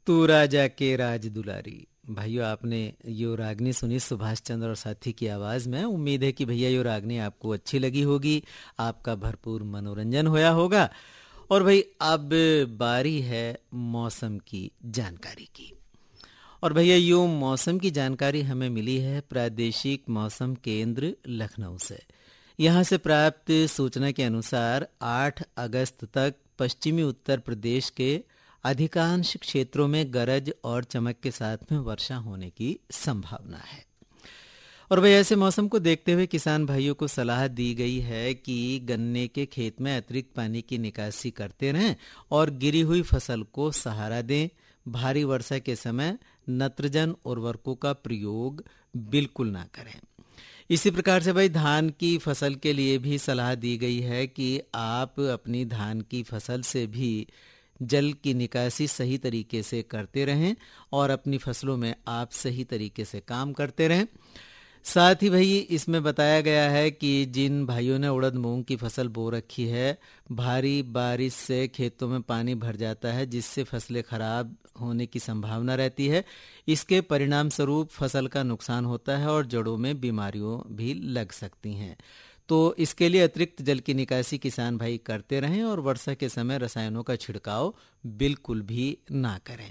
तू राजा के राज दुलारी। भाइयों, आपने यो रागनी सुनी सुभाष चंद्र और साथी की आवाज में। उम्मीद है कि भैया यो रागनी आपको अच्छी लगी होगी, आपका भरपूर मनोरंजन होया होगा। और भाई अब बारी है मौसम की जानकारी की। और भैया यो मौसम की जानकारी हमें मिली है प्रादेशिक मौसम केंद्र लखनऊ से। यहाँ से प्राप्त सूचना के अनुसार 8 अगस्त तक पश्चिमी उत्तर प्रदेश के अधिकांश क्षेत्रों में गरज और चमक के साथ में वर्षा होने की संभावना है। और भाई ऐसे मौसम को देखते हुए किसान भाइयों को सलाह दी गई है कि गन्ने के खेत में अतिरिक्त पानी की निकासी करते रहें और गिरी हुई फसल को सहारा दें। भारी वर्षा के समय नत्रजन उर्वरकों का प्रयोग बिल्कुल ना करें। इसी प्रकार से भाई धान की फसल के लिए भी सलाह दी गई है कि आप अपनी धान की फसल से भी जल की निकासी सही तरीके से करते रहें और अपनी फसलों में आप सही तरीके से काम करते रहें। साथ ही भाई इसमें बताया गया है कि जिन भाइयों ने उड़द मूंग की फसल बो रखी है, भारी बारिश से खेतों में पानी भर जाता है जिससे फसलें खराब होने की संभावना रहती है। इसके परिणाम स्वरूप फसल का नुकसान होता है और जड़ों में बीमारियों भी लग सकती हैं। तो इसके लिए अतिरिक्त जल की निकासी किसान भाई करते रहें और वर्षा के समय रसायनों का छिड़काव बिल्कुल भी ना करें।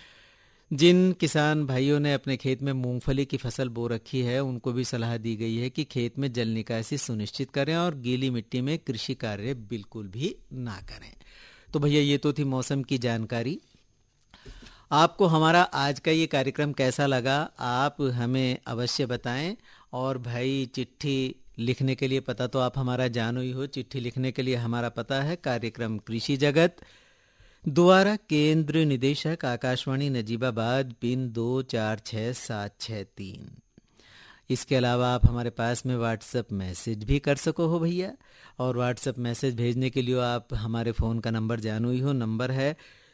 जिन किसान भाइयों ने अपने खेत में मूंगफली की फसल बो रखी है उनको भी सलाह दी गई है कि खेत में जल निकासी सुनिश्चित करें और गीली मिट्टी में कृषि कार्य बिल्कुल भी ना करें। तो भैया ये तो थी मौसम की जानकारी। आपको हमारा आज का ये कार्यक्रम कैसा लगा आप हमें अवश्य बताएं। और भाई चिट्ठी लिखने के लिए पता तो आप हमारा जानो ही हो। चिट्ठी लिखने के लिए हमारा पता है कार्यक्रम कृषि जगत, द्वारा केंद्र निदेशक आकाशवाणी नजीबाबाद, पिन 246763। इसके अलावा आप हमारे पास में व्हाट्सएप मैसेज भी कर सको हो भैया। और व्हाट्सएप मैसेज भेजने के लिए आप हमारे फ़ोन का नंबर जानो ही हो। नंबर है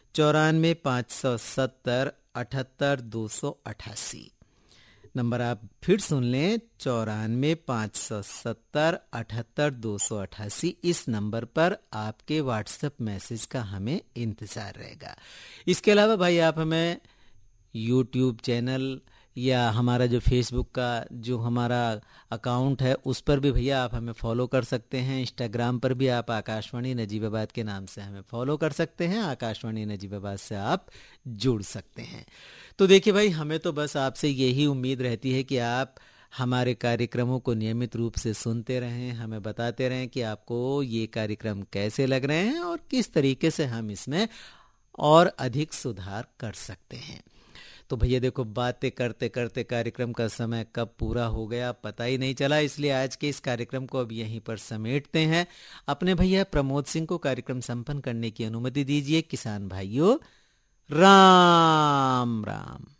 94 570 78 288। नंबर आप फिर सुन लें 94 570 78 288। इस नंबर पर आपके व्हाट्सएप मैसेज का हमें इंतज़ार रहेगा। इसके अलावा भाई आप हमें यूट्यूब चैनल या हमारा जो फेसबुक का जो हमारा अकाउंट है उस पर भी भैया आप हमें फॉलो कर सकते हैं। इंस्टाग्राम पर भी आप आकाशवाणी नजीबाबाद के नाम से हमें फॉलो कर सकते हैं। आकाशवाणी नजीबाबाद से आप जुड़ सकते हैं। तो देखिए भाई हमें तो बस आपसे यही उम्मीद रहती है कि आप हमारे कार्यक्रमों को नियमित रूप से सुनते रहें, हमें बताते रहें कि आपको ये कार्यक्रम कैसे लग रहे हैं और किस तरीके से हम इसमें और अधिक सुधार कर सकते हैं। तो भैया देखो बातें करते करते कार्यक्रम का समय कब पूरा हो गया पता ही नहीं चला, इसलिए आज के इस कार्यक्रम को अब यहीं पर समेटते हैं। अपने भैया प्रमोद सिंह को कार्यक्रम संपन्न करने की अनुमति दीजिए। किसान भाइयों राम राम।